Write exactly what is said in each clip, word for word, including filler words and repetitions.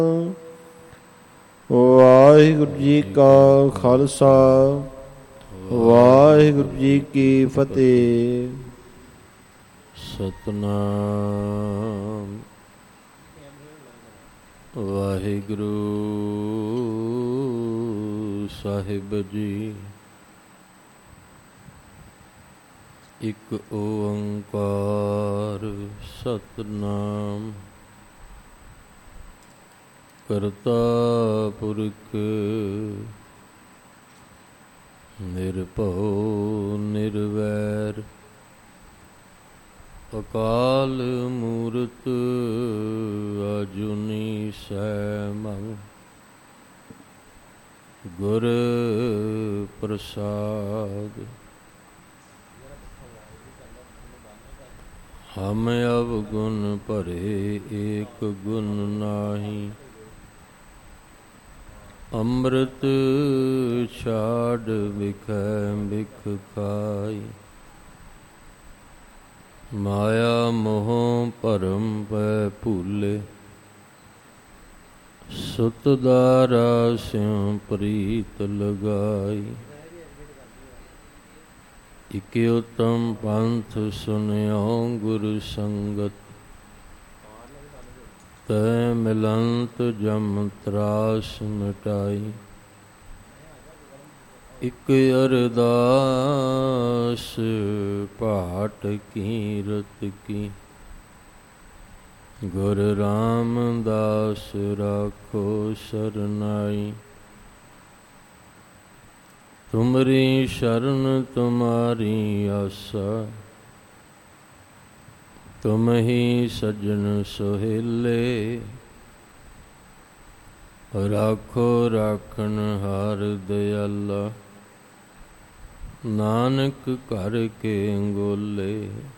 ਵਾਹਿਗੁਰੂ ਜੀ ਕਾ ਖਾਲਸਾ ਵਾਹਿਗੁਰੂ ਜੀ ਕੀ ਫਤਿਹ। ਸਤਨਾਮ ਵਾਹਿਗੁਰੂ ਸਾਹਿਬ ਜੀ। ਇਕ ਓੰਕਾਰ ਸਤਨਾਮ ਕਰਤਾ ਪੁਰਖ ਨਿਰਭਉ ਨਿਰਵੈਰ ਅਕਾਲ ਮੂਰਤ ਅਜੂਨੀ ਸੈਭੰ ਗੁਰ ਪ੍ਰਸਾਦ। ਹਮ ਅਵਗੁਣ ਭਰੇ ਏਕ ਗੁਣ ਨਾਹੀ ਅੰਮ੍ਰਿਤ ਛਾੜ ਬਿਖੈ ਬਿਖ ਖਾਈ। ਮਾਇਆ ਮੋਹ ਭਰਮ ਪੈ ਭੂਲੇ ਸੁਤ ਦਾਰਾ ਸਿਉ ਪ੍ਰੀਤ ਲਗਾਈ। ਇਕ ਉਤਮ ਪੰਥ ਸੁਨਿਓ ਗੁਰ ਸੰਗਤ ਤੈ ਮਿਲੰਤ ਜਮ ਤਰਾਸ ਮਿਟਾਈ। ਇਕ ਅਰਦਾਸ ਭਾਟ ਕੀਰਤ ਕੀ ਗੁਰ ਰਾਮਦਾਸ ਰਾਖੋ ਸਰਨਾਈ। ਤੁਮਰੀ ਸ਼ਰਨ ਤੁਮਾਰੀ ਆਸਾ ਤੁਮ ਹੀ ਸੱਜਣ ਸੁਹੇਲੇ। ਰਾਖੋ ਰਾਖਣ ਹਾਰ ਦਇਆਲਾ ਨਾਨਕ ਘਰ ਕੇ ਅੰਗੋਲੇ।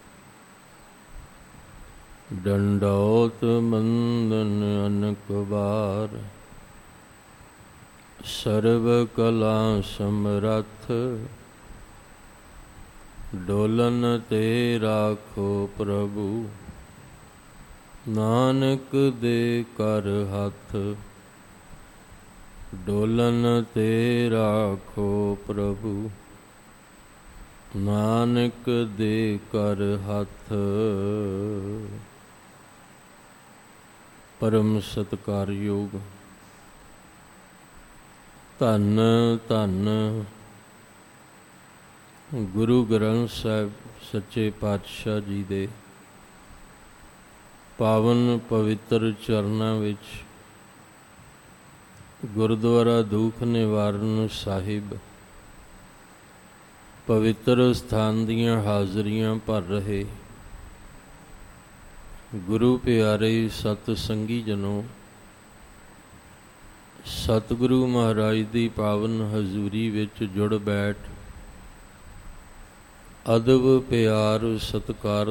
ਡੰਡੌਤ ਬੰਦਨ ਅਨਕ ਵਾਰ ਸਰਬ ਕਲਾ ਸਮਰੱਥ। ਡੋਲਨ ਤੇ ਰਾਖੋ ਪ੍ਰਭੂ ਨਾਨਕ ਦੇ ਕਰ ਹੱਥ। ਡੋਲਨ ਤੇ ਰਾਖੋ ਪ੍ਰਭੂ ਨਾਨਕ ਦੇ ਕਰ ਹੱਥ। ਪਰਮ ਸਤਿਕਾਰਯੋਗ ਧੰਨ ਧੰਨ ਗੁਰੂ ਗ੍ਰੰਥ ਸਾਹਿਬ ਸੱਚੇ ਪਾਤਸ਼ਾਹ ਜੀ ਦੇ ਪਾਵਨ ਪਵਿੱਤਰ ਚਰਨਾਂ ਵਿੱਚ ਗੁਰਦੁਆਰਾ ਦੂਖ ਨਿਵਾਰਨ ਸਾਹਿਬ ਪਵਿੱਤਰ ਸਥਾਨ ਦੀਆਂ ਹਾਜ਼ਰੀਆਂ ਭਰ ਰਹੇ ਗੁਰੂ ਪਿਆਰੇ ਸਤ ਸੰਗੀ ਜਨੋ, ਸਤਿਗੁਰੂ ਮਹਾਰਾਜ ਦੀ ਪਾਵਨ ਹਜ਼ੂਰੀ ਵਿੱਚ ਜੁੜ ਬੈਠ ਅਦਬ ਪਿਆਰ ਸਤਿਕਾਰ